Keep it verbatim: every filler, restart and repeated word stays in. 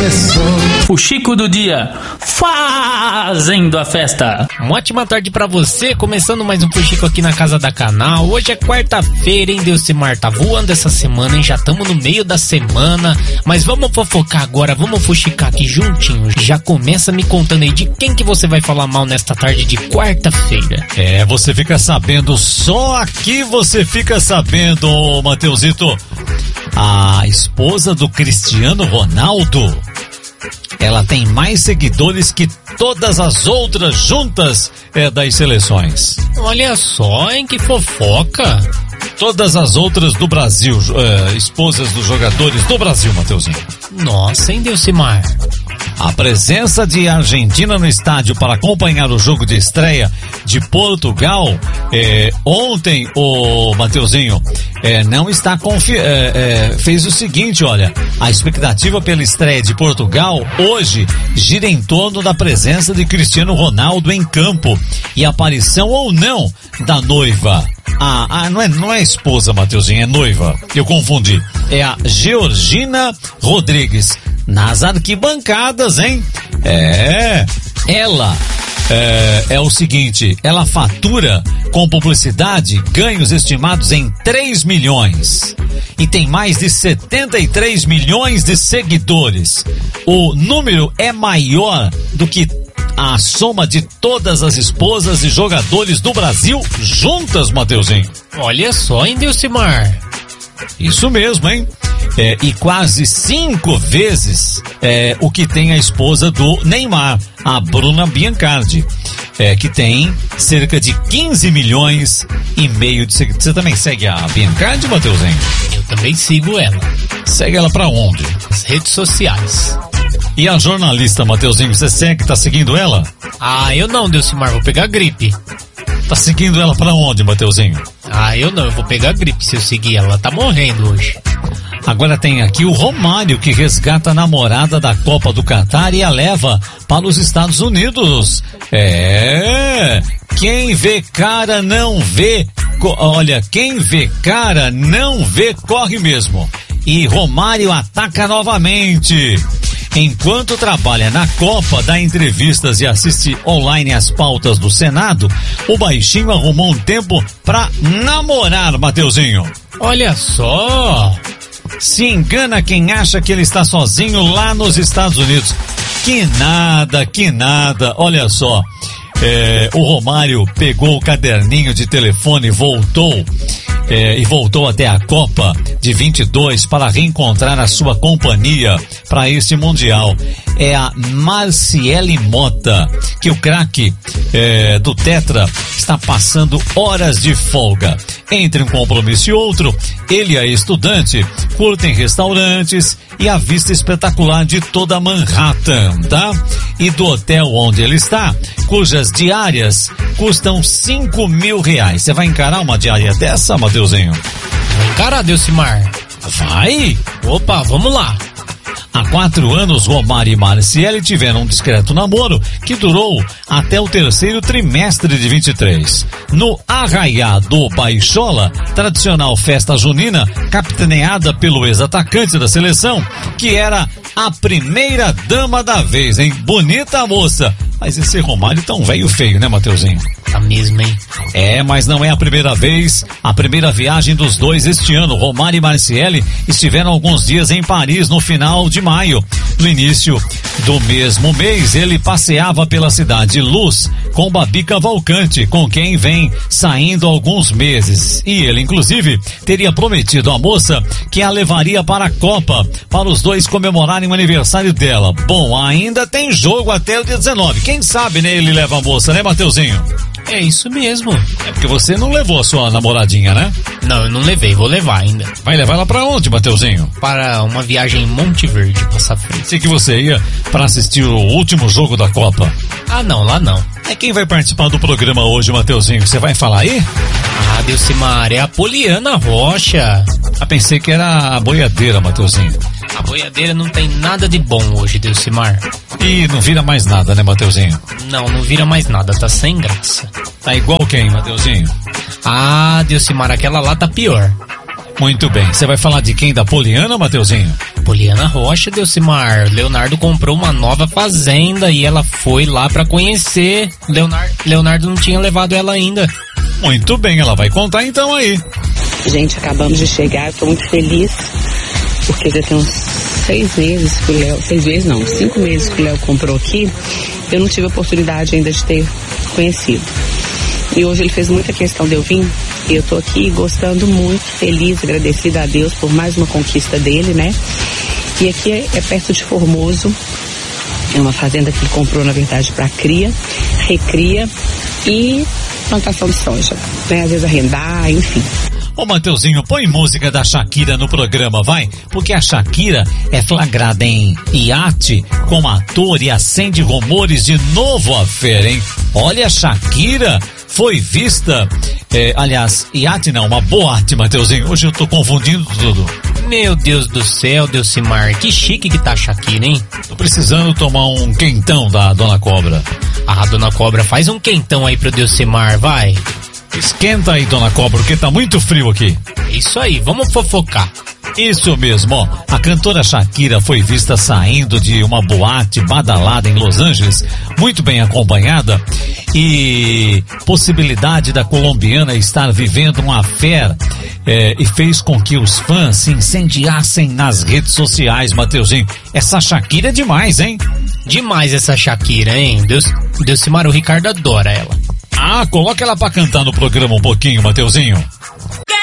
começou. O Chico do dia fazendo a festa. Uma ótima tarde pra você, começando mais um Fuxico aqui na Casa da Canal. Hoje é quarta-feira, hein, Delcimar? Tá voando essa semana, hein? Já estamos no meio da semana. Mas vamos fofocar agora, vamos fuxicar aqui juntinho. Já começa me contando aí de quem que você vai falar mal nesta tarde de quarta-feira. É, você fica sabendo, só aqui você fica sabendo, Mateusito. A esposa do Cristiano Ronaldo, ela tem mais seguidores que todas as outras juntas é, das seleções. Olha só, hein, que fofoca. Todas as outras do Brasil, é, esposas dos jogadores do Brasil, Mateuzinho. Nossa, hein, Delcimar? A presença de Argentina no estádio para acompanhar o jogo de estreia de Portugal, é, ontem, o Mateuzinho, é, não está confi- é, é, fez o seguinte, olha, a expectativa pela estreia de Portugal hoje gira em torno da presença de Cristiano Ronaldo em campo e aparição ou não da noiva. Ah, ah não é, não é esposa, Mateuzinho, é noiva. Eu confundi. É a Georgina Rodrigues. Nas arquibancadas, hein? É, ela é, é o seguinte, ela fatura com publicidade ganhos estimados em três milhões e tem mais de setenta e três milhões de seguidores. O número é maior do que a soma de todas as esposas e jogadores do Brasil juntas, Mateuzinho. Olha só, hein, Delcimar? Isso mesmo, hein? É, e quase cinco vezes é, o que tem a esposa do Neymar, a Bruna Biancardi, é, que tem cerca de quinze milhões e meio de seguidores. Você também segue a Biancardi, Mateuzinho? Eu também sigo ela. Segue ela pra onde? As redes sociais. E a jornalista, Mateuzinho, você segue, tá seguindo ela? Ah, eu não, Delcimar, vou pegar gripe. Tá seguindo ela pra onde, Mateuzinho? Ah, eu não, eu vou pegar gripe se eu seguir ela, ela tá morrendo hoje. Agora tem aqui o Romário, que resgata a namorada da Copa do Catar e a leva para os Estados Unidos. É, quem vê cara não vê, co- olha, quem vê cara não vê, corre mesmo. E Romário ataca novamente. Enquanto trabalha na Copa, dá entrevistas e assiste online as pautas do Senado, o baixinho arrumou um tempo pra namorar, Mateuzinho. Olha só. Se engana quem acha que ele está sozinho lá nos Estados Unidos. Que nada, que nada. Olha só, é, o Romário pegou o caderninho de telefone e voltou. É, e voltou até a Copa de vinte e dois para reencontrar a sua companhia para este Mundial. É a Marciele Mota, que o craque é, do Tetra está passando horas de folga. Entre um compromisso e outro, ele e a estudante curtem restaurantes e a vista espetacular de toda Manhattan, tá? E do hotel onde ele está, cujas diárias custam cinco mil reais. Você vai encarar uma diária dessa, Mateuzinho? Vou encarar, Delcimar. Vai! Opa, vamos lá. Há quatro anos, Romário e Marciele tiveram um discreto namoro que durou até o terceiro trimestre de vinte e três. No Arraiá do Baixola, tradicional festa junina, capitaneada pelo ex-atacante da seleção, que era a primeira dama da vez, hein? Bonita moça. Mas esse Romário tá um velho feio, né, Mateuzinho? Tá mesmo, hein? É, mas não é a primeira vez, a primeira viagem dos dois este ano. Romário e Marciele estiveram alguns dias em Paris no final de maio. No início do mesmo mês, ele passeava pela cidade Luz com Babi Cavalcante, com quem vem saindo há alguns meses. E ele, inclusive, teria prometido à moça que a levaria para a Copa, para os dois comemorarem o aniversário dela. Bom, ainda tem jogo até o dia dezenove. Quem sabe, né, ele leva a moça, né, Mateuzinho? É isso mesmo. É porque você não levou a sua namoradinha, né? Não, eu não levei, vou levar ainda. Vai levar ela pra onde, Mateuzinho? Para uma viagem em Monte Verde, Passar Frio. Sei que você ia pra assistir o último jogo da Copa. Ah, não, lá não. É quem vai participar do programa hoje, Mateuzinho? Você vai falar aí? Ah, Delcimar, é a Poliana Rocha. Ah, pensei que era a boiadeira, Mateuzinho. A boiadeira não tem nada de bom hoje, Delcimar. E não vira mais nada, né, Mateuzinho? Não, não vira mais nada, tá sem graça. Tá igual quem, Mateuzinho? Ah, Delcimar, aquela lá tá pior. Muito bem. Você vai falar de quem? Da Poliana, Mateuzinho? Poliana Rocha, Delcimar. Leonardo comprou uma nova fazenda e ela foi lá pra conhecer. Leonardo, Leonardo não tinha levado ela ainda. Muito bem, ela vai contar então aí. Gente, acabamos de chegar, estou muito feliz, porque já tem uns seis meses que o Léo, seis meses não, cinco meses que o Léo comprou aqui, eu não tive a oportunidade ainda de ter conhecido. E hoje ele fez muita questão de eu vir, e eu tô aqui gostando muito, feliz, agradecida a Deus por mais uma conquista dele, né? E aqui é, é perto de Formoso, é uma fazenda que ele comprou, na verdade, para cria, recria e plantação de soja, né? Às vezes arrendar, enfim. Ô Mateuzinho, põe música da Shakira no programa, vai? Porque a Shakira é flagrada em iate com ator e acende rumores de novo affair, hein? Olha, a Shakira foi vista, é, aliás, iate não, uma boate, Mateuzinho. Hoje eu tô confundindo tudo. Meu Deus do céu, Delcimar, que chique que tá a Shakira, hein? Tô precisando tomar um quentão da Dona Cobra. Ah, Dona Cobra, faz um quentão aí pro Delcimar, vai. Esquenta aí, Dona Cobra, porque tá muito frio aqui. Isso aí, vamos fofocar. Isso mesmo, ó. A cantora Shakira foi vista saindo de uma boate badalada em Los Angeles, muito bem acompanhada, e possibilidade da colombiana estar vivendo um affair é, e fez com que os fãs se incendiassem nas redes sociais, Mateuzinho. Essa Shakira é demais, hein? Demais essa Shakira, hein? Deus, Delcimar, o Ricardo adora ela. Ah, coloca ela pra cantar no programa um pouquinho, Mateuzinho.